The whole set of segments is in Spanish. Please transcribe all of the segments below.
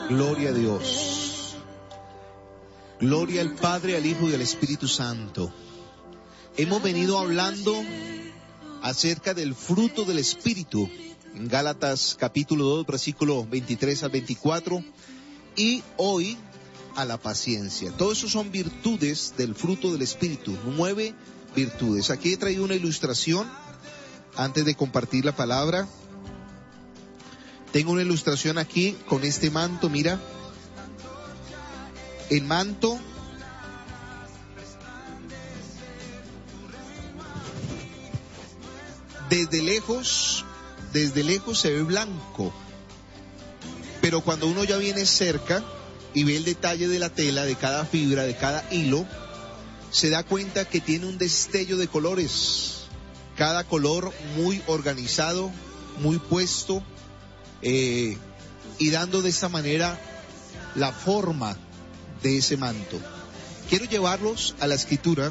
Gloria a Dios. Gloria al Padre, al Hijo y al Espíritu Santo. Hemos venido hablando acerca del fruto del Espíritu en Gálatas capítulo 2, versículo 23 al 24, y hoy a la paciencia. Todo eso son virtudes del fruto del Espíritu, 9 virtudes. Aquí he traído una ilustración antes de compartir la palabra. Tengo una ilustración aquí con este manto, mira. El manto desde lejos se ve blanco, pero cuando uno ya viene cerca y ve el detalle de la tela, de cada fibra, de cada hilo, se da cuenta que tiene un destello de colores, cada color muy organizado, muy puesto, y dando de esta manera la forma de ese manto. Quiero llevarlos a la Escritura,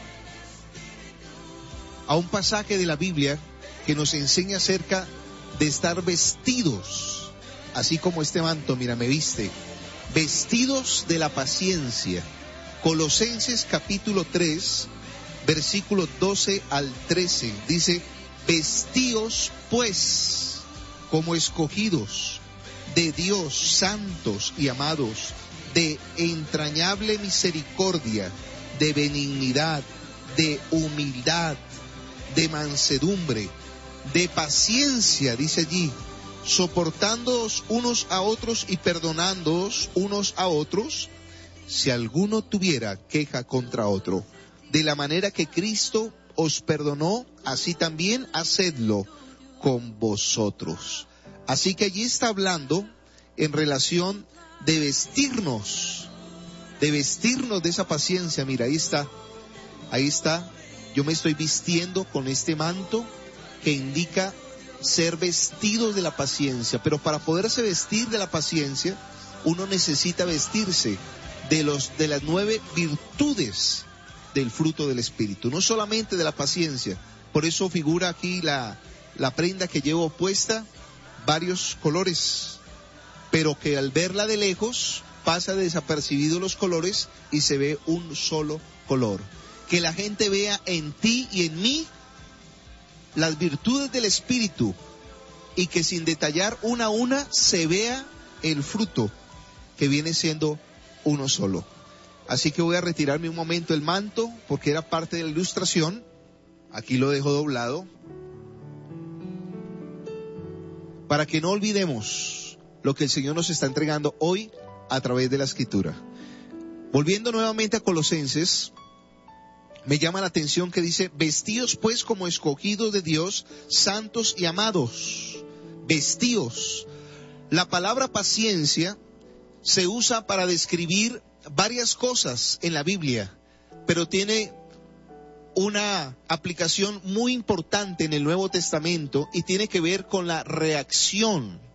a un pasaje de la Biblia que nos enseña acerca de estar vestidos, así como este manto, mira, me viste, vestidos de la paciencia. Colosenses capítulo 3, versículos 12 al 13, dice: vestíos pues como escogidos de Dios, santos y amados, de entrañable misericordia, de benignidad, de humildad, de mansedumbre, de paciencia, dice allí, soportándoos unos a otros y perdonándoos unos a otros, si alguno tuviera queja contra otro. De la manera que Cristo os perdonó, así también hacedlo con vosotros. Así que allí está hablando en relación de vestirnos de esa paciencia. Mira, ahí está, yo me estoy vistiendo con este manto que indica ser vestidos de la paciencia, pero para poderse vestir de la paciencia, uno necesita vestirse de las 9 virtudes del fruto del Espíritu, no solamente de la paciencia. Por eso figura aquí la prenda que llevo puesta, varios colores, pero que al verla de lejos pasa desapercibido los colores y se ve un solo color. Que la gente vea en ti y en mí las virtudes del Espíritu, y que sin detallar una a una se vea el fruto, que viene siendo uno solo. Así que voy a retirarme un momento el manto, porque era parte de la ilustración. Aquí lo dejo doblado, para que no olvidemos lo que el Señor nos está entregando hoy a través de la Escritura. Volviendo nuevamente a Colosenses, me llama la atención que dice: vestíos pues como escogidos de Dios, santos y amados. Vestíos. La palabra paciencia se usa para describir varias cosas en la Biblia, pero tiene una aplicación muy importante en el Nuevo Testamento y tiene que ver con la reacción